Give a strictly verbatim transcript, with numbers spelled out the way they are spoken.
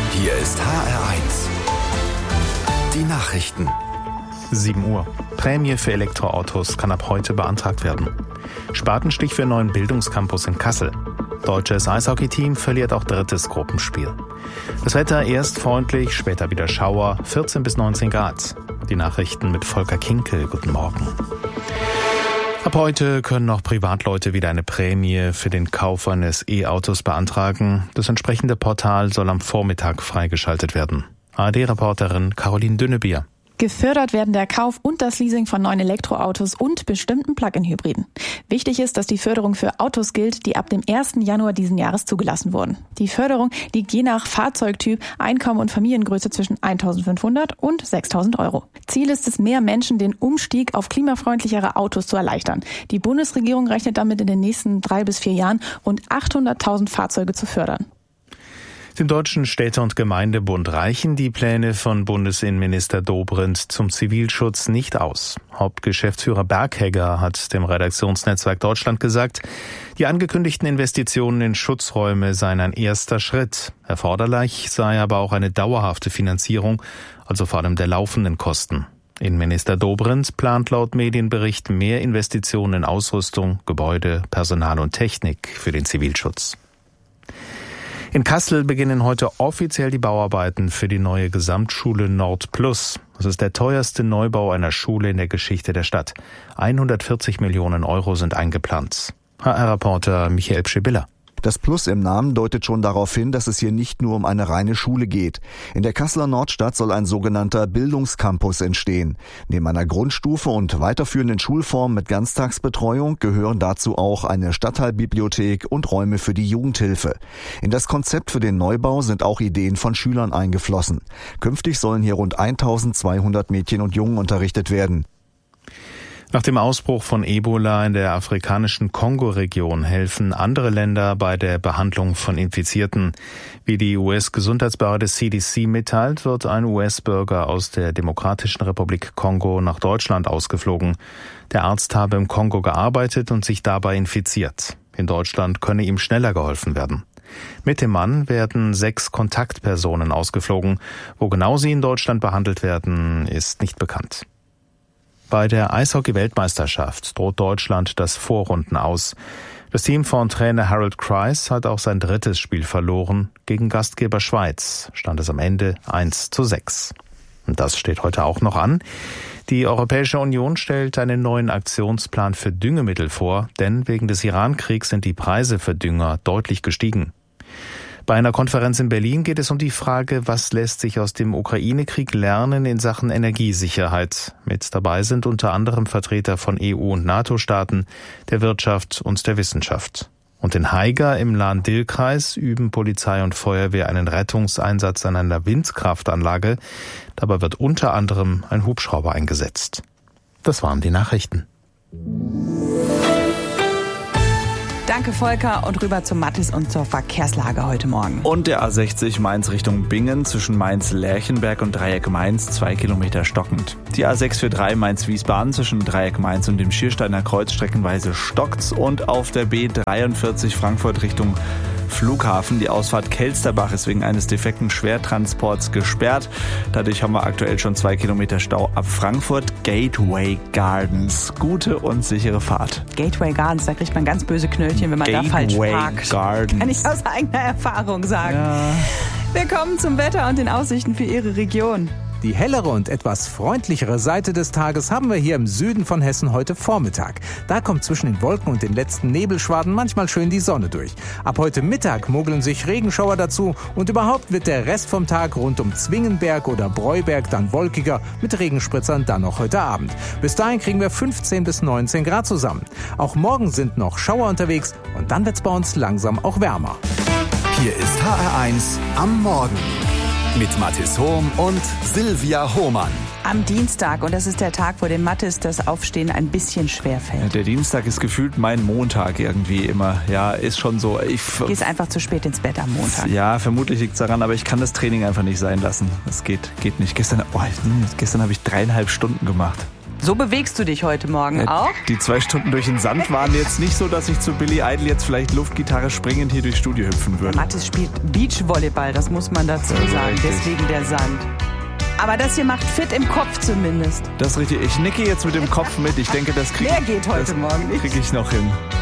Hier ist H R eins. Die Nachrichten. sieben Uhr. Prämie für Elektroautos kann ab heute beantragt werden. Spatenstich für neuen Bildungscampus in Kassel. Deutsches Eishockey-Team verliert auch drittes Gruppenspiel. Das Wetter erst freundlich, später wieder Schauer, vierzehn bis neunzehn Grad. Die Nachrichten mit Volker Kinkel. Guten Morgen. Ab heute können auch Privatleute wieder eine Prämie für den Kauf eines E-Autos beantragen. Das entsprechende Portal soll am Vormittag freigeschaltet werden. A R D-Reporterin Caroline Dünnebier. Gefördert werden der Kauf und das Leasing von neuen Elektroautos und bestimmten Plug-in-Hybriden. Wichtig ist, dass die Förderung für Autos gilt, die ab dem ersten Januar diesen Jahres zugelassen wurden. Die Förderung liegt je nach Fahrzeugtyp, Einkommen und Familiengröße zwischen eintausendfünfhundert und sechstausend Euro. Ziel ist es, mehr Menschen den Umstieg auf klimafreundlichere Autos zu erleichtern. Die Bundesregierung rechnet damit in den nächsten drei bis vier Jahren rund achthunderttausend Fahrzeuge zu fördern. Dem Deutschen Städte- und Gemeindebund reichen die Pläne von Bundesinnenminister Dobrindt zum Zivilschutz nicht aus. Hauptgeschäftsführer Berghegger hat dem Redaktionsnetzwerk Deutschland gesagt, die angekündigten Investitionen in Schutzräume seien ein erster Schritt. Erforderlich sei aber auch eine dauerhafte Finanzierung, also vor allem der laufenden Kosten. Innenminister Dobrindt plant laut Medienberichten mehr Investitionen in Ausrüstung, Gebäude, Personal und Technik für den Zivilschutz. In Kassel beginnen heute offiziell die Bauarbeiten für die neue Gesamtschule Nord Plus. Das ist der teuerste Neubau einer Schule in der Geschichte der Stadt. hundertvierzig Millionen Euro sind eingeplant. H R-Reporter Michael Pschibilla. Das Plus im Namen deutet schon darauf hin, dass es hier nicht nur um eine reine Schule geht. In der Kasseler Nordstadt soll ein sogenannter Bildungscampus entstehen. Neben einer Grundstufe und weiterführenden Schulformen mit Ganztagsbetreuung gehören dazu auch eine Stadtteilbibliothek und Räume für die Jugendhilfe. In das Konzept für den Neubau sind auch Ideen von Schülern eingeflossen. Künftig sollen hier rund eintausendzweihundert Mädchen und Jungen unterrichtet werden. Nach dem Ausbruch von Ebola in der afrikanischen Kongo-Region helfen andere Länder bei der Behandlung von Infizierten. Wie die U S-Gesundheitsbehörde C D C mitteilt, wird ein U S-Bürger aus der Demokratischen Republik Kongo nach Deutschland ausgeflogen. Der Arzt habe im Kongo gearbeitet und sich dabei infiziert. In Deutschland könne ihm schneller geholfen werden. Mit dem Mann werden sechs Kontaktpersonen ausgeflogen. Wo genau sie in Deutschland behandelt werden, ist nicht bekannt. Bei der Eishockey-Weltmeisterschaft droht Deutschland das Vorrunden aus. Das Team von Trainer Harold Kreis hat auch sein drittes Spiel verloren. Gegen Gastgeber Schweiz stand es am Ende eins zu sechs. Und das steht heute auch noch an. Die Europäische Union stellt einen neuen Aktionsplan für Düngemittel vor, denn wegen des Iran-Kriegs sind die Preise für Dünger deutlich gestiegen. Bei einer Konferenz in Berlin geht es um die Frage, was lässt sich aus dem Ukraine-Krieg lernen in Sachen Energiesicherheit. Mit dabei sind unter anderem Vertreter von E U- und NATO-Staaten, der Wirtschaft und der Wissenschaft. Und in Haiger im Lahn-Dill-Kreis üben Polizei und Feuerwehr einen Rettungseinsatz an einer Windkraftanlage. Dabei wird unter anderem ein Hubschrauber eingesetzt. Das waren die Nachrichten. Danke, Volker. Und rüber zum Mathis und zur Verkehrslage heute Morgen. Und der A sechzig Mainz Richtung Bingen zwischen Mainz-Lerchenberg und Dreieck Mainz, zwei Kilometer stockend. Die A sechs vierunddreißig Mainz-Wiesbaden zwischen Dreieck Mainz und dem Schiersteiner Kreuz streckenweise stockt's. Und auf der B dreiundvierzig Frankfurt Richtung Flughafen. Die Ausfahrt Kelsterbach ist wegen eines defekten Schwertransports gesperrt. Dadurch haben wir aktuell schon zwei Kilometer Stau ab Frankfurt. Gateway Gardens. Gute und sichere Fahrt. Gateway Gardens, da kriegt man ganz böse Knöllchen, wenn man Gateway da falsch parkt. Gardens. Kann ich aus eigener Erfahrung sagen. Ja. Wir kommen zum Wetter und den Aussichten für Ihre Region. Die hellere und etwas freundlichere Seite des Tages haben wir hier im Süden von Hessen heute Vormittag. Da kommt zwischen den Wolken und den letzten Nebelschwaden manchmal schön die Sonne durch. Ab heute Mittag mogeln sich Regenschauer dazu und überhaupt wird der Rest vom Tag rund um Zwingenberg oder Breuberg dann wolkiger, mit Regenspritzern dann noch heute Abend. Bis dahin kriegen wir fünfzehn bis neunzehn Grad zusammen. Auch morgen sind noch Schauer unterwegs und dann wird's bei uns langsam auch wärmer. Hier ist H R eins am Morgen mit Mathis Hohm und Silvia Hohmann. Am Dienstag, und das ist der Tag, wo dem Mathis das Aufstehen ein bisschen schwer fällt. Der Dienstag ist gefühlt mein Montag irgendwie immer. Ja, ist schon so. Ich Du gehst einfach zu spät ins Bett am Montag. Ja, vermutlich liegt es daran, aber ich kann das Training einfach nicht sein lassen. Das geht, geht nicht. Gestern, oh, gestern habe ich dreieinhalb Stunden gemacht. So bewegst du dich heute Morgen auch? Die zwei Stunden durch den Sand waren jetzt nicht so, dass ich zu Billy Idol jetzt vielleicht Luftgitarre springend hier durchs Studio hüpfen würde. Mathis spielt Beachvolleyball, das muss man dazu Ja, sagen, richtig. deswegen der Sand. Aber das hier macht fit im Kopf zumindest. Das ist richtig. Ich nicke jetzt mit dem Kopf mit. Ich denke, das kriege Mehr geht heute das Morgen nicht. krieg ich noch hin.